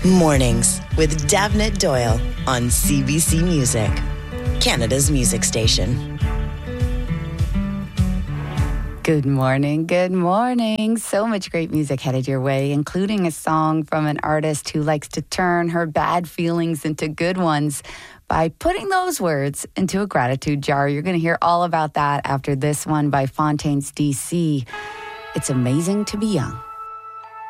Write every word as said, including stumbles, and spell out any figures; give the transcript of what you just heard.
Mornings with Davnit Doyle on C B C Music, Canada's music station. Good morning, good morning. So much great music headed your way, including a song from an artist who likes to turn her bad feelings into good ones by putting those words into a gratitude jar. You're going to hear all about that after this one by Fontaines D C. It's amazing to be young.